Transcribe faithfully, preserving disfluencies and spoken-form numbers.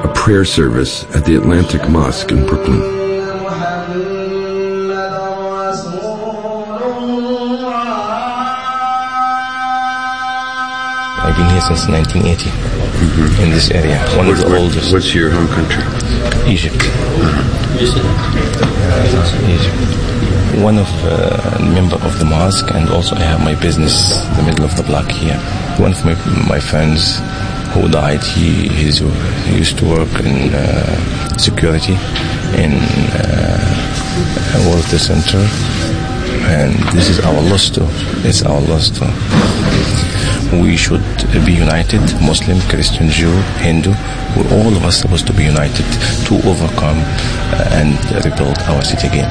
a prayer service at the Atlantic Mosque in Brooklyn. I've been here since nineteen eighty, mm-hmm. in this area. One what, of the what, oldest. What's your home country? Egypt. Uh-huh. Egypt. One of uh, member of the mosque, and also I have my business in the middle of the block here. One of my, my friends who died, he, he's, he used to work in uh, security in uh, a World Trade Center, and this is our loss too. It's our loss too. We should be united, Muslim, Christian, Jew, Hindu. We're all of us supposed to be united to overcome uh, and rebuild our city again.